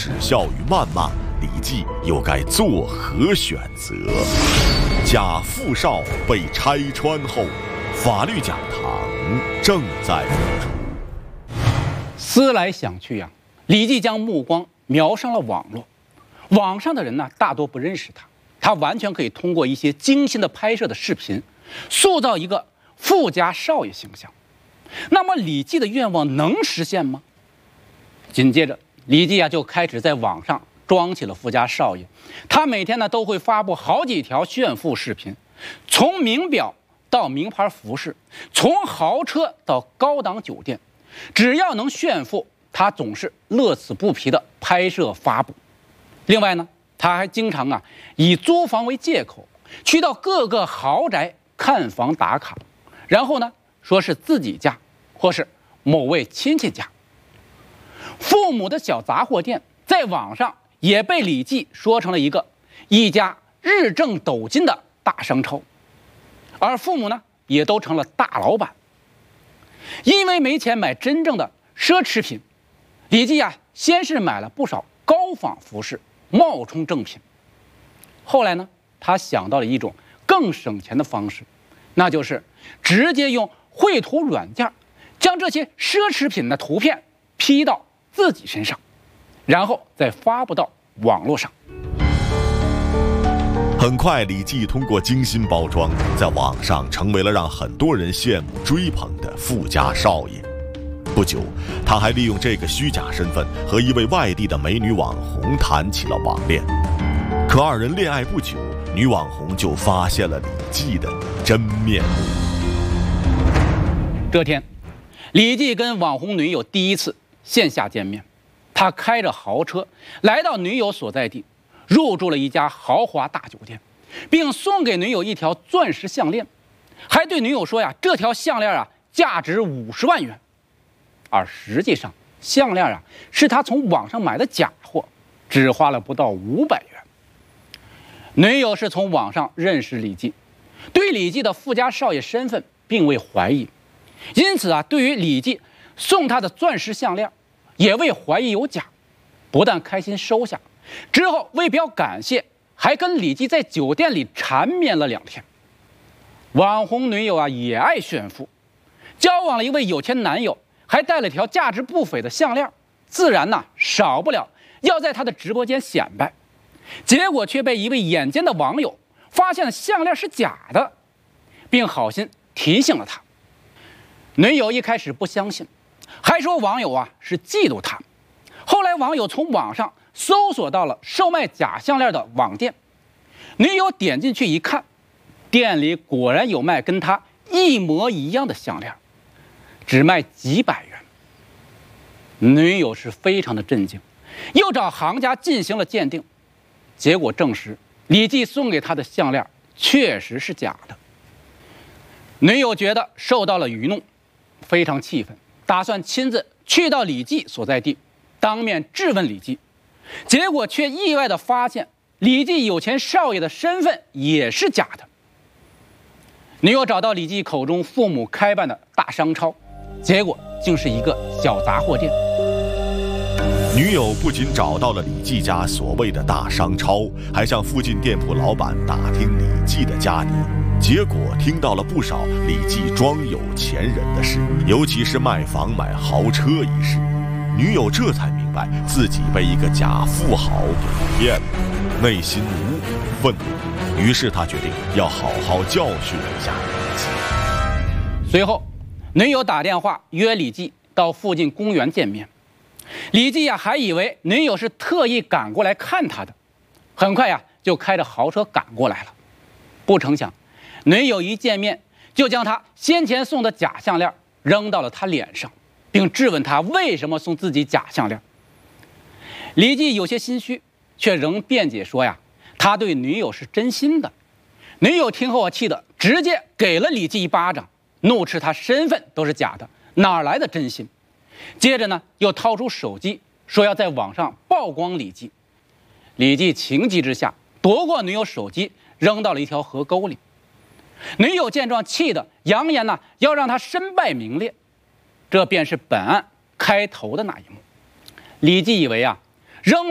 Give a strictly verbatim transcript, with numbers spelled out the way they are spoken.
耻笑与谩骂，李绩又该作何选择？贾富少被拆穿后，法律讲堂正在播出。 思来想去呀、啊，李绩将目光瞄上了网络。网上的人呢，大多不认识他，他完全可以通过一些精心的拍摄的视频，塑造一个富家少爷形象。那么李绩的愿望能实现吗？紧接着，李绩啊就开始在网上装起了富家少爷。他每天呢都会发布好几条炫富视频，从名表到名牌服饰，从豪车到高档酒店，只要能炫富，他总是乐此不疲的拍摄发布。另外呢，他还经常啊以租房为借口，去到各个豪宅看房打卡，然后呢说是自己家或是某位亲戚家。父母的小杂货店在网上也被李绩说成了一个一家日挣斗金的大商超，而父母呢也都成了大老板。因为没钱买真正的奢侈品，李绩啊先是买了不少高仿服饰冒充正品，后来呢他想到了一种更省钱的方式，那就是直接用绘图软件将这些奢侈品的图片 P 到自己身上，然后再发布到网络上。 很快，李绩通过精心包装，在网上成为了让很多人羡慕追捧的富家少爷。不久，他还利用这个虚假身份和一位外地的美女网红谈起了网恋。可二人恋爱不久，女网红就发现了李绩的真面目。 这天，李绩跟网红女友第一次线下见面，他开着豪车来到女友所在地，入住了一家豪华大酒店，并送给女友一条钻石项链，还对女友说呀，这条项链啊价值五十万元。而实际上，项链啊是他从网上买的假货，只花了不到五百元。女友是从网上认识李绩，对李绩的富家少爷身份并未怀疑，因此啊，对于李绩送他的钻石项链，也未怀疑有假，不但开心收下，之后为表感谢，还跟李绩在酒店里缠绵了两天。网红女友啊也爱炫富，交往了一位有钱男友，还带了条价值不菲的项链，自然呐、啊、少不了要在他的直播间显摆，结果却被一位眼尖的网友发现了项链是假的，并好心提醒了他。女友一开始不相信，还说网友啊是嫉妒他。后来网友从网上搜索到了售卖假项链的网店，女友点进去一看，店里果然有卖跟他一模一样的项链，只卖几百元。女友是非常的震惊，又找行家进行了鉴定，结果证实李绩送给她的项链确实是假的。女友觉得受到了愚弄，非常气愤，打算亲自去到李绩所在地，当面质问李绩，结果却意外地发现李绩有钱少爷的身份也是假的。女友找到李绩口中父母开办的大商超，结果竟是一个小杂货店。 女友不仅找到了李绩家所谓的大商超，还向附近店铺老板打听李绩的家底，结果听到了不少李绩装有钱人的事，尤其是卖房买豪车一事。女友这才明白自己被一个假富豪给骗了，内心无比愤怒，于是他决定要好好教训一下李绩。 随后，女友打电话约李绩到附近公园见面。李绩呀、啊、还以为女友是特意赶过来看他的，很快呀、啊、就开着豪车赶过来了。不成想，女友一见面就将他先前送的假项链扔到了他脸上，并质问他为什么送自己假项链。李绩有些心虚，却仍辩解说呀，他对女友是真心的。女友听后啊，气得直接给了李绩一巴掌，怒斥他身份都是假的，哪来的真心？接着呢，又掏出手机说要在网上曝光李绩。李绩情急之下夺过女友手机，扔到了一条河沟里。女友见状，气得扬言呢要让他身败名裂。这便是本案开头的那一幕。李绩以为啊，扔